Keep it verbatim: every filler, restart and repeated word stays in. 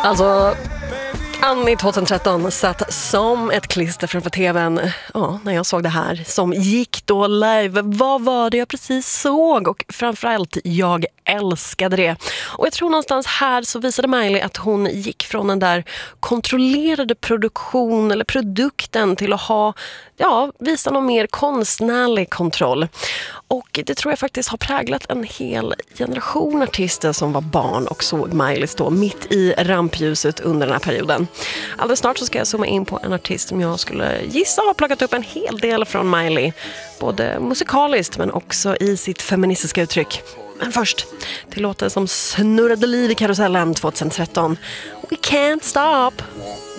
Alltså, Annie tjugohundratretton satt som ett klister framför tvn ja, när jag såg det här som gick då live. Vad var det jag precis såg? Och framförallt, jag älskade det. Och jag tror någonstans här så visade Miley att hon gick från den där kontrollerade produktion eller produkten till att ha, ja, visa någon mer konstnärlig kontroll. Och det tror jag faktiskt har präglat en hel generation artister som var barn och såg Miley stå mitt i rampljuset under den här perioden. Alldeles snart så ska jag zooma in på en artist som jag skulle gissa har plockat upp en hel del från Miley. Både musikaliskt men också i sitt feministiska uttryck. Men först till låten som snurrade liv i karusellen tjugohundratretton. We can't stop.